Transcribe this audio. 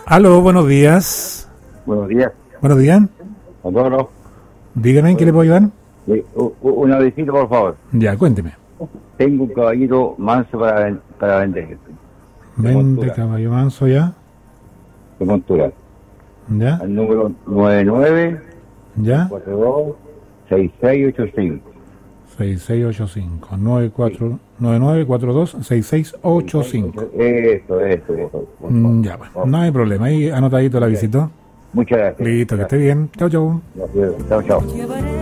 Aló, buenos días. Buenos días. Buenos días. Adoro. Dígame, ¿en qué le puedo ayudar? Una visita, por favor. Ya, cuénteme. Tengo un caballito manso para vender. Vende caballo manso ya. De montura. Ya, Al número 99 ya. 42 6685. 6685 949942 6685. Eso. Ya, bueno, no hay problema. Ahí anotadito la visita. Muchas gracias. Listo, que esté bien. Chau, chau. Gracias. Chao.